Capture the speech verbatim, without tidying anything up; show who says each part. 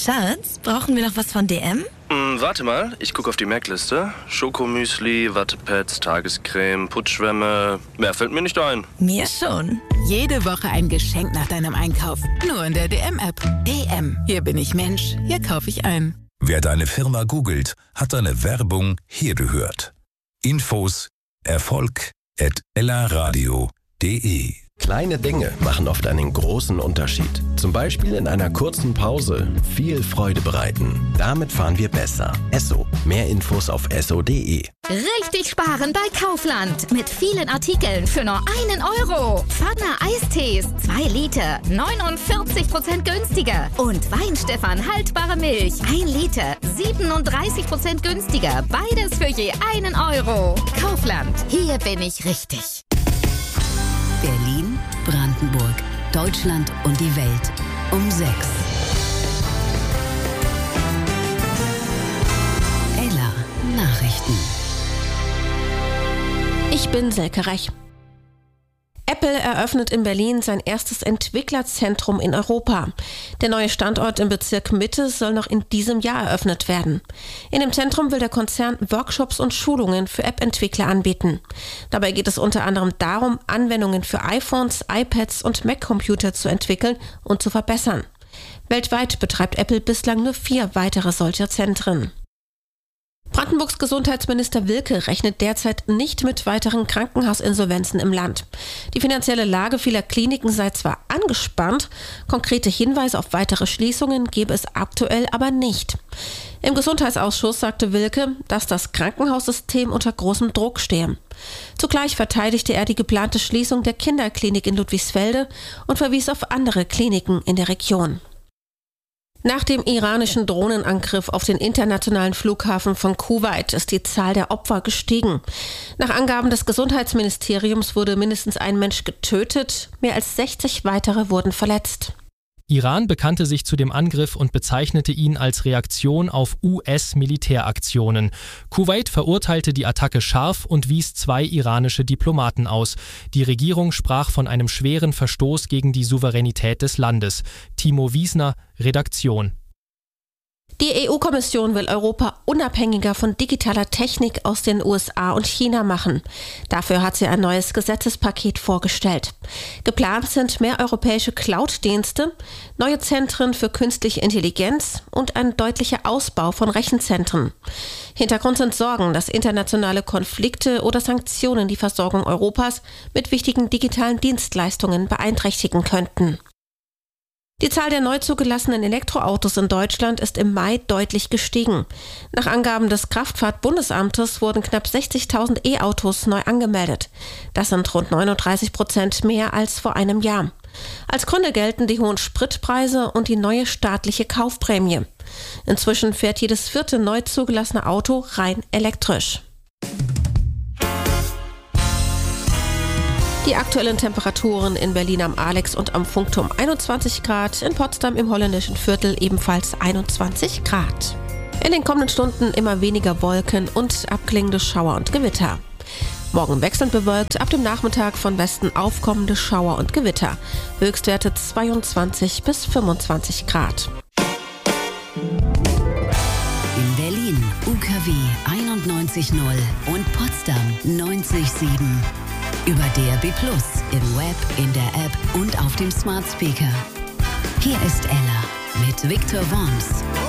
Speaker 1: Schatz, brauchen wir noch was von D M?
Speaker 2: Hm, warte mal, ich gucke auf die Merkliste. Schokomüsli, Wattepads, Tagescreme, Putzschwämme. Mehr fällt mir nicht ein.
Speaker 1: Mir schon.
Speaker 3: Jede Woche ein Geschenk nach deinem Einkauf. Nur in der D M-App. D M. Hier bin ich Mensch. Hier kaufe ich ein.
Speaker 4: Wer deine Firma googelt, hat deine Werbung hier gehört. Infos erfolg at ellaradio punkt de.
Speaker 5: Kleine Dinge machen oft einen großen Unterschied. Zum Beispiel in einer kurzen Pause viel Freude bereiten. Damit fahren wir besser. Esso. Mehr Infos auf esso punkt de.
Speaker 6: Richtig sparen bei Kaufland. Mit vielen Artikeln für nur einen Euro. Pfanne Eistees, zwei Liter, neunundvierzig Prozent günstiger. Und Weinstefan haltbare Milch, ein Liter, siebenunddreißig Prozent günstiger. Beides für je einen Euro. Kaufland. Hier bin ich richtig.
Speaker 7: Berlin, Brandenburg, Deutschland und die Welt um sechs. Ella Nachrichten.
Speaker 8: Ich bin Selke Rech. Apple eröffnet in Berlin sein erstes Entwicklerzentrum in Europa. Der neue Standort im Bezirk Mitte soll noch in diesem Jahr eröffnet werden. In dem Zentrum will der Konzern Workshops und Schulungen für App-Entwickler anbieten. Dabei geht es unter anderem darum, Anwendungen für iPhones, iPads und Mac-Computer zu entwickeln und zu verbessern. Weltweit betreibt Apple bislang nur vier weitere solcher Zentren. Brandenburgs Gesundheitsminister Wilke rechnet derzeit nicht mit weiteren Krankenhausinsolvenzen im Land. Die finanzielle Lage vieler Kliniken sei zwar angespannt, konkrete Hinweise auf weitere Schließungen gebe es aktuell aber nicht. Im Gesundheitsausschuss sagte Wilke, dass das Krankenhaussystem unter großem Druck stehe. Zugleich verteidigte er die geplante Schließung der Kinderklinik in Ludwigsfelde und verwies auf andere Kliniken in der Region. Nach dem iranischen Drohnenangriff auf den internationalen Flughafen von Kuwait ist die Zahl der Opfer gestiegen. Nach Angaben des Gesundheitsministeriums wurde mindestens ein Mensch getötet, mehr als sechzig weitere wurden verletzt.
Speaker 9: Iran bekannte sich zu dem Angriff und bezeichnete ihn als Reaktion auf U S-Militäraktionen. Kuwait verurteilte die Attacke scharf und wies zwei iranische Diplomaten aus. Die Regierung sprach von einem schweren Verstoß gegen die Souveränität des Landes. Timo Wiesner, Redaktion.
Speaker 8: Die E U-Kommission will Europa unabhängiger von digitaler Technik aus den U S A und China machen. Dafür hat sie ein neues Gesetzespaket vorgestellt. Geplant sind mehr europäische Cloud-Dienste, neue Zentren für künstliche Intelligenz und ein deutlicher Ausbau von Rechenzentren. Hintergrund sind Sorgen, dass internationale Konflikte oder Sanktionen die Versorgung Europas mit wichtigen digitalen Dienstleistungen beeinträchtigen könnten. Die Zahl der neu zugelassenen Elektroautos in Deutschland ist im Mai deutlich gestiegen. Nach Angaben des Kraftfahrt-Bundesamtes wurden knapp sechzigtausend E-Autos neu angemeldet. Das sind rund neununddreißig Prozent mehr als vor einem Jahr. Als Gründe gelten die hohen Spritpreise und die neue staatliche Kaufprämie. Inzwischen fährt jedes vierte neu zugelassene Auto rein elektrisch. Die aktuellen Temperaturen in Berlin am Alex und am Funkturm einundzwanzig Grad, in Potsdam im holländischen Viertel ebenfalls einundzwanzig Grad. In den kommenden Stunden immer weniger Wolken und abklingende Schauer und Gewitter. Morgen wechselnd bewölkt, ab dem Nachmittag von Westen aufkommende Schauer und Gewitter. Höchstwerte zweiundzwanzig bis fünfundzwanzig Grad.
Speaker 7: In Berlin U K W einundneunzig Komma null und Potsdam neunzig Komma sieben. Über D A B plus, im Web, in der App und auf dem Smart Speaker. Hier ist Ella mit Victor Worms.